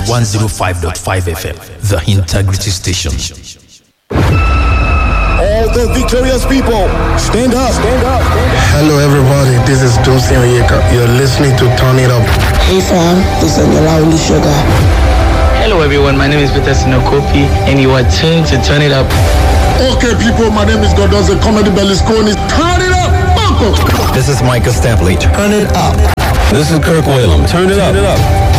105.5 FM, the Integrity Station. All the victorious people, stand up, stand up, stand up. Hello everybody, this is Tosin Oyeka. You're listening to Turn It Up. Hey fam, this is Nolauli Sugar. Hello everyone, my name is Peter Sinokopi and you are tuned to Turn It Up. Okay people, my name is Godoze Comedy Berlusconi. Turn it up! This is Micah Stampley. Turn it up. This is Kirk Whalum. Turn it up.